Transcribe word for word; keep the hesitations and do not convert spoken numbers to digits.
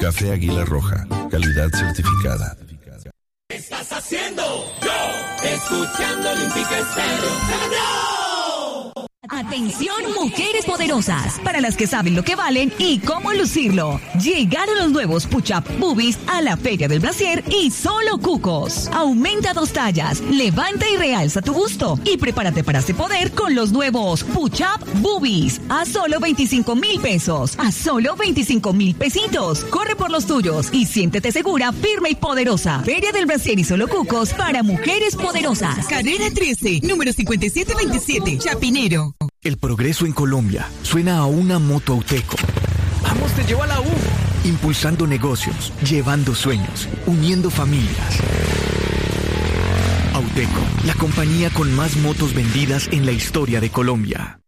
Café Águila Roja, calidad certificada. ¿Qué estás haciendo? Yo, escuchando Olímpica Estéreo. ¡No! Atención, mujeres poderosas, para las que saben lo que valen y cómo lucirlo. Llegaron los nuevos Push-Up Boobies a la Feria del Brasier y solo cucos. Aumenta dos tallas, levanta y realza tu busto y prepárate para hacer poder con los nuevos Push-Up Boobies a solo veinticinco mil pesos, a solo veinticinco mil pesitos. Corre por los tuyos y siéntete segura, firme y poderosa. Feria del Brasier y solo cucos para mujeres poderosas. Carrera trece, número cincuenta y siete veintisiete, Chapinero. El progreso en Colombia suena a una moto Auteco. ¡Vamos, te llevo a la U! Impulsando negocios, llevando sueños, uniendo familias. Auteco, la compañía con más motos vendidas en la historia de Colombia.